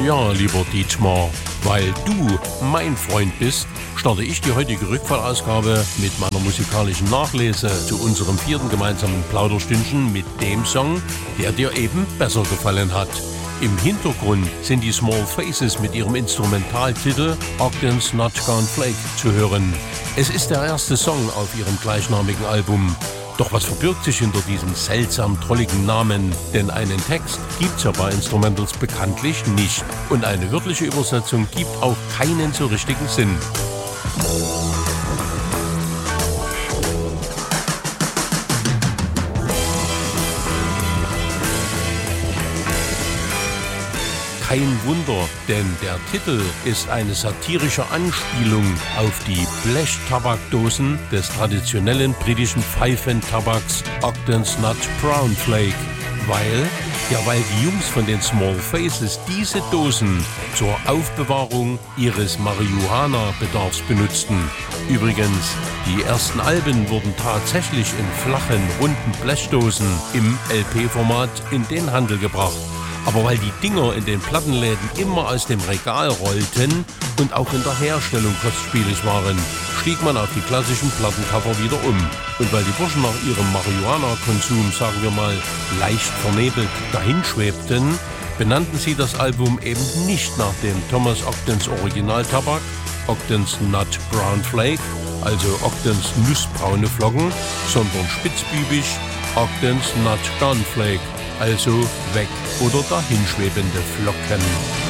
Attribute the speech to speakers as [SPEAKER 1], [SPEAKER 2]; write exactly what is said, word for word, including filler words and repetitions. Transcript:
[SPEAKER 1] Ja, lieber Dietmar, weil du mein Freund bist, starte ich die heutige Rückfallausgabe mit meiner musikalischen Nachlese zu unserem vierten gemeinsamen Plauderstündchen mit dem Song, der dir eben besser gefallen hat. Im Hintergrund sind die Small Faces mit ihrem Instrumentaltitel Ogden's Not Gone Flake zu hören. Es ist der erste Song auf ihrem gleichnamigen Album. Doch was verbirgt sich hinter diesem seltsam trolligen Namen? Denn einen Text gibt's ja bei Instrumentals bekanntlich nicht. Und eine wörtliche Übersetzung gibt auch keinen so richtigen Sinn. Kein Wunder, denn der Titel ist eine satirische Anspielung auf die Blechtabakdosen des traditionellen britischen Pfeifentabaks Ogden's Not Brown Flake, weil, ja, weil die Jungs von den Small Faces diese Dosen zur Aufbewahrung ihres Marihuana-Bedarfs benutzten. Übrigens, die ersten Alben wurden tatsächlich in flachen, runden Blechdosen im L P-Format in den Handel gebracht. Aber weil die Dinger in den Plattenläden immer aus dem Regal rollten und auch in der Herstellung kostspielig waren, stieg man auf die klassischen Plattencover wieder um. Und weil die Burschen nach ihrem Marihuana-Konsum, sagen wir mal, leicht vernebelt dahinschwebten, benannten sie das Album eben nicht nach dem Thomas Ogdens Originaltabak, Ogden's Not Brown Flake, also Ogdens nussbraune Flocken, sondern spitzbübisch Ogden's Not Gone Flake, also weg oder dahinschwebende Flocken.